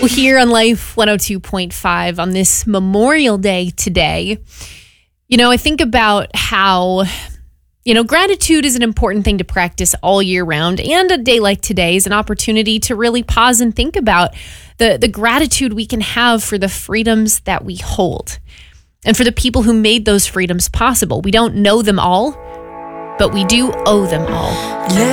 here on Life 102.5 on this Memorial Day today, I think about how, gratitude is an important thing to practice all year round. And a day like today is an opportunity to really pause and think about the gratitude we can have for the freedoms that we hold and for the people who made those freedoms possible. We don't know them all, but we do owe them all.